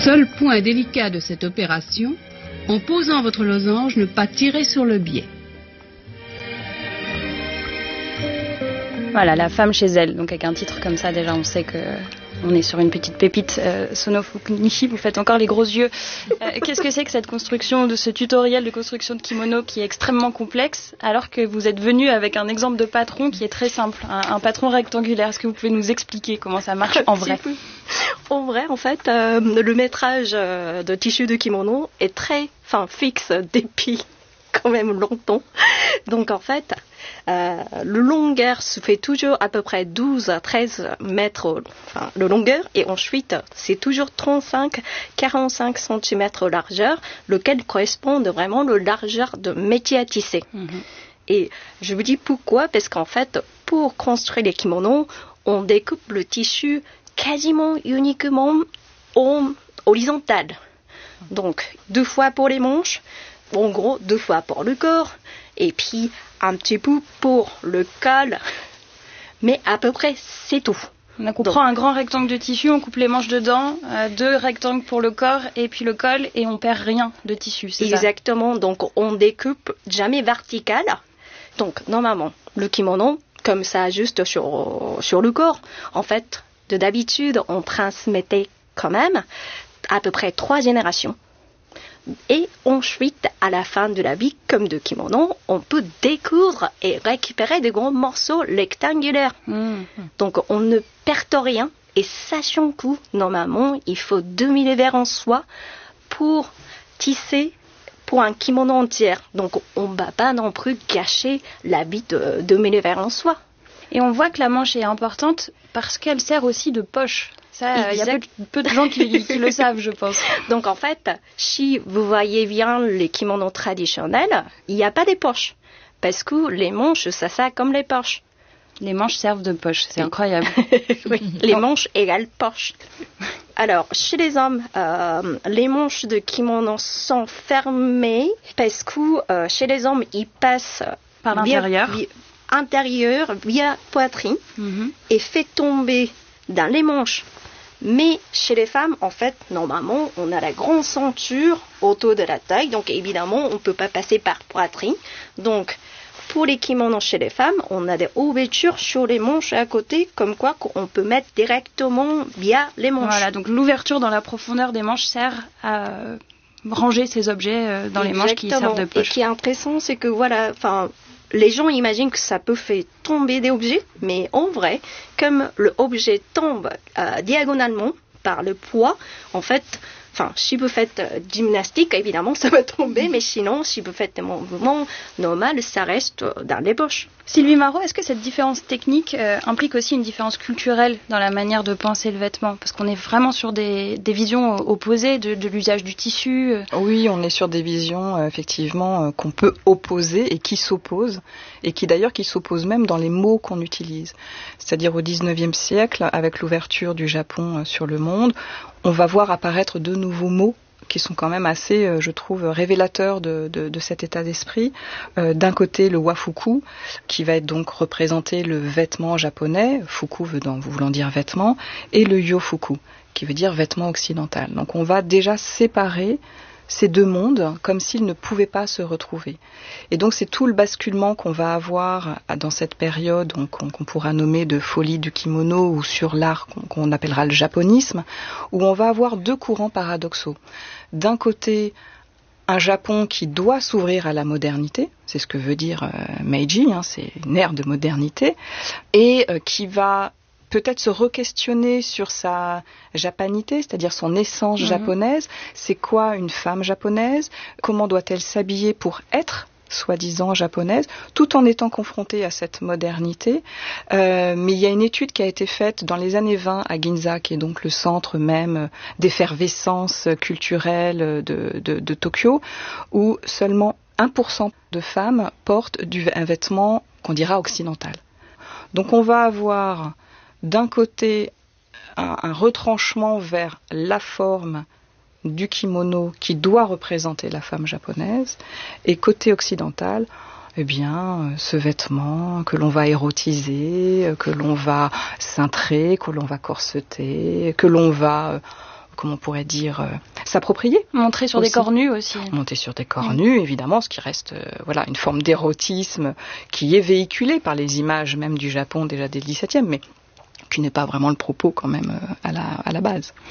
Seul point délicat de cette opération, en posant votre losange, ne pas tirer sur le biais. Voilà, la femme chez elle. Donc avec un titre comme ça, déjà, on sait que on est sur une petite pépite. Sono Fukunishi, vous faites encore les gros yeux. Qu'est-ce que c'est que cette construction, de ce tutoriel de construction de kimono qui est extrêmement complexe, alors que vous êtes venu avec un exemple de patron qui est très simple, un patron rectangulaire. Est-ce que vous pouvez nous expliquer comment ça marche en vrai? En vrai, en fait, le métrage de tissu de kimono est très fixe depuis quand même longtemps. Donc en fait, le longueur se fait toujours à peu près 12 à 13 mètres de longueur, et ensuite c'est toujours 35-45 cm largeur, lequel correspond vraiment à la largeur de métier à tisser. Et je vous dis pourquoi, parce qu'en fait, pour construire les kimonos, on découpe le tissu quasiment uniquement en horizontal. Donc 2 fois pour les manches, en gros 2 fois pour le corps, et puis un petit peu pour le col, mais à peu près c'est tout. Donc on prend un grand rectangle de tissu, on coupe les manches dedans, 2 rectangles pour le corps et puis le col, et on perd rien de tissu, c'est ça? Exactement, donc on découpe jamais vertical. Donc normalement, le kimono, comme ça juste sur le corps, en fait, d'habitude, on transmettait quand même à peu près 3 générations. Et ensuite, à la fin de la vie, comme de kimono, on peut découdre et récupérer des gros morceaux rectangulaires. Donc on ne perd rien, et sachant que normalement, il faut 2000 univers en soie pour tisser pour un kimono entier. Donc on ne va pas non plus gâcher l'habit de 2000 univers en soie. Et on voit que la manche est importante parce qu'elle sert aussi de poche. Ça, il y a peu de gens qui le savent, je pense. Donc en fait, si vous voyez bien les kimonos traditionnels, il n'y a pas de poches. Parce que les manches, ça sert comme les poches. Les manches servent de poche, c'est incroyable. Oui, les manches égale poche. Alors, chez les hommes, les manches de kimono sont fermées parce que chez les hommes, ils passent par l'intérieur. Intérieur via poitrine et fait tomber dans les manches. Mais chez les femmes, en fait, normalement, on a la grande ceinture autour de la taille, donc évidemment, on ne peut pas passer par poitrine. Donc, pour les kimonos chez les femmes, on a des ouvertures sur les manches à côté, comme quoi on peut mettre directement via les manches. Voilà, donc l'ouverture dans la profondeur des manches sert à ranger ces objets dans les manches qui servent de poche. Et ce qui est intéressant, c'est que les gens imaginent que ça peut faire tomber des objets, mais en vrai, comme l'objet tombe diagonalement par le poids, en fait, si vous faites gymnastique, évidemment, ça va tomber, mais sinon, si vous faites des mouvements normaux, ça reste dans les poches. Sylvie Marot, est-ce que cette différence technique implique aussi une différence culturelle dans la manière de penser le vêtement? Parce qu'on est vraiment sur des visions opposées de l'usage du tissu. Oui, on est sur des visions, effectivement, qu'on peut opposer et qui s'opposent, et qui d'ailleurs qui s'opposent même dans les mots qu'on utilise. C'est-à-dire au XIXe siècle, avec l'ouverture du Japon sur le monde, on va voir apparaître de nouveaux mots qui sont quand même assez, je trouve, révélateurs de cet état d'esprit. D'un côté, le wafuku, qui va être donc représenter le vêtement japonais, fuku voulant dire vêtement, et le yofuku, qui veut dire vêtement occidental. Donc on va déjà séparer ces deux mondes comme s'ils ne pouvaient pas se retrouver. Et donc c'est tout le basculement qu'on va avoir dans cette période qu'on pourra nommer de folie du kimono ou sur l'art qu'on appellera le japonisme, où on va avoir deux courants paradoxaux. D'un côté, un Japon qui doit s'ouvrir à la modernité, c'est ce que veut dire Meiji, c'est une ère de modernité, et qui va peut-être se re-questionner sur sa japanité, c'est-à-dire son essence japonaise. C'est quoi une femme japonaise? Comment doit-elle s'habiller pour être soi-disant japonaise, tout en étant confrontée à cette modernité. Mais il y a une étude qui a été faite dans les années 20 à Ginza, qui est donc le centre même d'effervescence culturelle de Tokyo, où seulement 1% de femmes portent un vêtement qu'on dira occidental. Donc on va avoir d'un côté un retranchement vers la forme du kimono qui doit représenter la femme japonaise, et côté occidental, ce vêtement que l'on va érotiser, que l'on va cintrer, que l'on va corseter, que l'on va comment on pourrait dire, s'approprier. Montrer sur des corps nus aussi. Monter sur des corps nus, évidemment, ce qui reste une forme d'érotisme qui est véhiculée par les images même du Japon déjà dès le XVIIe, mais qui n'est pas vraiment le propos quand même à la base.